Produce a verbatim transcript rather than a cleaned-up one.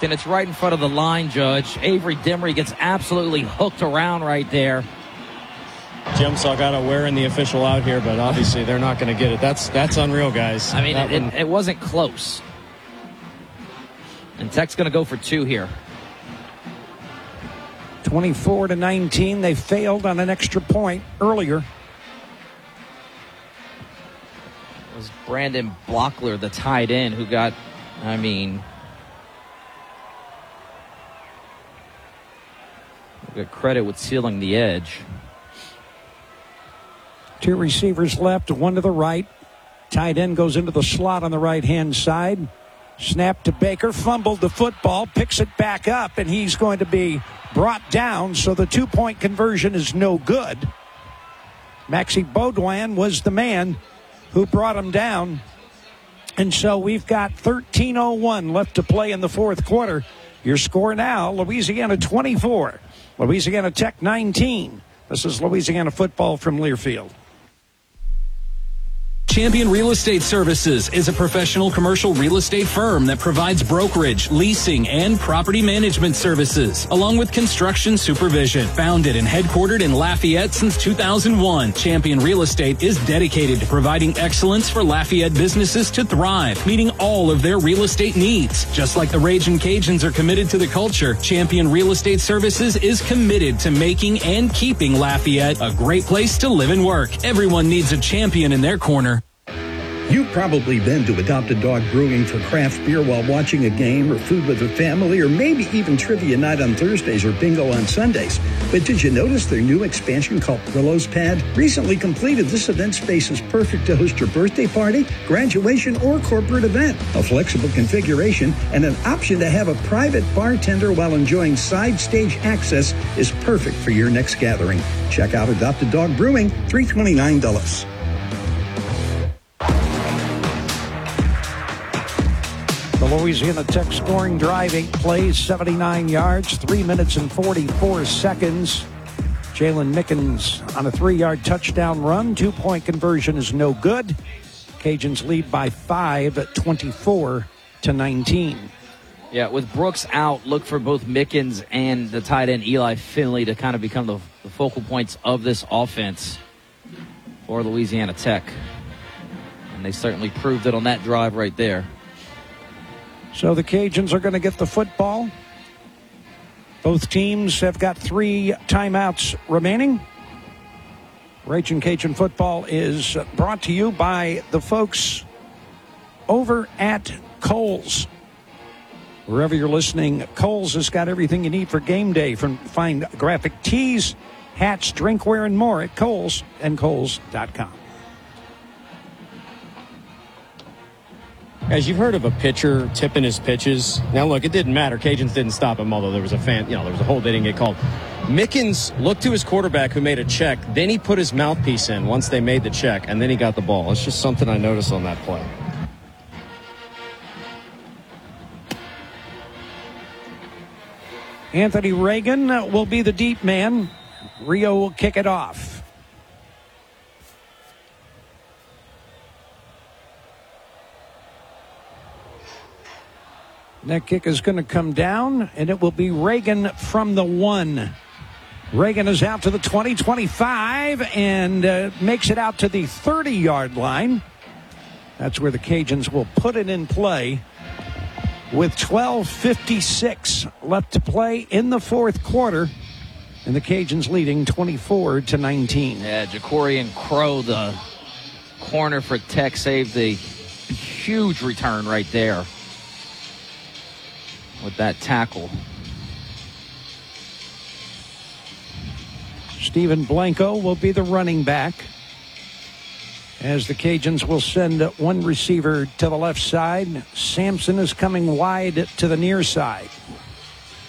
perfect, and it's right in front of the line, Judge. Avery Dimery gets absolutely hooked around right there. Jim Salgado wearing the official out here, but obviously they're not going to get it. That's that's unreal, guys. I mean, it, it, it wasn't close. And Tech's going to go for two here. twenty-four to nineteen. They failed on an extra point earlier. It was Brandon Blockler, the tight end, who got, I mean, got credit with sealing the edge. Two receivers left, one to the right. Tight end goes into the slot on the right-hand side. Snap to Baker, fumbled the football, picks it back up, and he's going to be brought down, so the two-point conversion is no good. Maxie Baudouin was the man who brought him down. And so we've got thirteen oh one left to play in the fourth quarter. Your score now, Louisiana twenty-four, Louisiana Tech nineteen. This is Louisiana football from Learfield. Champion Real Estate Services is a professional commercial real estate firm that provides brokerage, leasing, and property management services, along with construction supervision. Founded and headquartered in Lafayette since two thousand one, Champion Real Estate is dedicated to providing excellence for Lafayette businesses to thrive, meeting all of their real estate needs. Just like the Ragin' Cajuns are committed to the culture, Champion Real Estate Services is committed to making and keeping Lafayette a great place to live and work. Everyone needs a champion in their corner. You've probably been to Adopted Dog Brewing for craft beer while watching a game or food with a family, or maybe even trivia night on Thursdays or bingo on Sundays. But did you notice their new expansion called Brillo's Pad? Recently completed, this event space is perfect to host your birthday party, graduation, or corporate event. A flexible configuration and an option to have a private bartender while enjoying side stage access is perfect for your next gathering. Check out Adopted Dog Brewing, three twenty-nine Dulles. The Louisiana Tech scoring drive, eight plays, seventy-nine yards, three minutes and forty-four seconds. Jalen Mickens on a three-yard touchdown run. Two-point conversion is no good. Cajuns lead by five, twenty-four to nineteen. Yeah, with Brooks out, look for both Mickens and the tight end Eli Finley to kind of become the, the focal points of this offense for Louisiana Tech. And they certainly proved it on that drive right there. So the Cajuns are going to get the football. Both teams have got three timeouts remaining. Ragin' Cajun football is brought to you by the folks over at Kohl's. Wherever you're listening, Kohl's has got everything you need for game day. From find graphic tees, hats, drinkware, and more at Kohl's and Kohl's dot com. Guys, you've heard of a pitcher tipping his pitches. Now, look, it didn't matter. Cajuns didn't stop him, although there was a fan, you know, there was a hold they didn't get called. Mickens looked to his quarterback who made a check. Then he put his mouthpiece in once they made the check, and then he got the ball. It's just something I noticed on that play. Anthony Reagan will be the deep man. Rio will kick it off. That kick is going to come down, and it will be Reagan from the one. Reagan is out to the twenty, twenty-five, and uh, makes it out to the thirty-yard line. That's where the Cajuns will put it in play with twelve fifty-six left to play in the fourth quarter, and the Cajuns leading twenty-four to nineteen. Yeah, Jacorian Crow, the corner for Tech, saved the huge return right there with that tackle. Stephen Blanco will be the running back, as the Cajuns will send one receiver to the left side. Sampson is coming wide to the near side.